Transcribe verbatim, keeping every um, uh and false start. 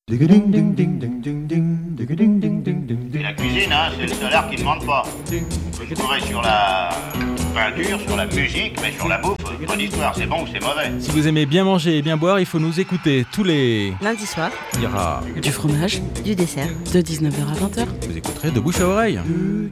Et la cuisine, hein, c'est le salaire qui ne demande pas. Je pourrais sur la peinture, sur la musique, mais sur la bouffe, bonne histoire, c'est bon ou c'est mauvais. Si vous aimez bien manger et bien boire, il faut nous écouter tous les... Lundi soir. Il y aura du fromage, du dessert, de dix-neuf heures à vingt heures. Vous écouterez de bouche à oreille.